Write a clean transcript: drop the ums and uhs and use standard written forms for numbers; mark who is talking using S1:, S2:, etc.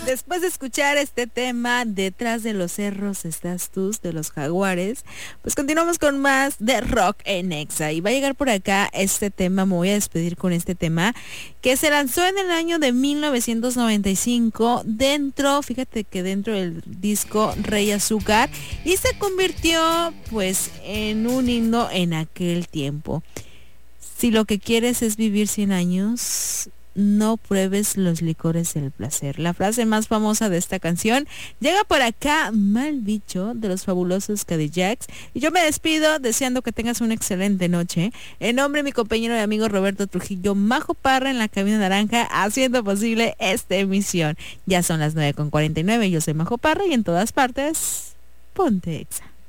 S1: Después de escuchar este tema, Detrás de los cerros estás tú, de los Jaguares, pues continuamos con más de rock en Exa. Y va a llegar por acá este tema, me voy a despedir con este tema, que se lanzó en el año de 1995, fíjate que dentro del disco Rey Azúcar, y se convirtió pues en un himno en aquel tiempo. Si lo que quieres es vivir 100 años, no pruebes los licores del placer. La frase más famosa de esta canción llega por acá, Mal Bicho, de los fabulosos Cadillacs. Y yo me despido deseando que tengas una excelente noche. En nombre de mi compañero y amigo Roberto Trujillo, Majo Parra en la cabina naranja, haciendo posible esta emisión. Ya son las 9:49. Yo soy Majo Parra y en todas partes, ponte Exa.